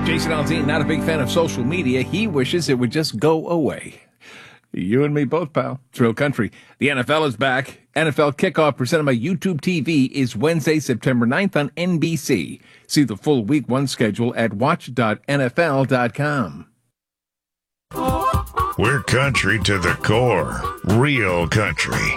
Jason Aldean, not a big fan of social media. He wishes it would just go away. You and me both, pal. It's Real Country. The NFL is back. NFL Kickoff presented by YouTube TV is Wednesday, September 9th on NBC. See the full Week 1 schedule at watch.nfl.com. We're country to the core. Real country.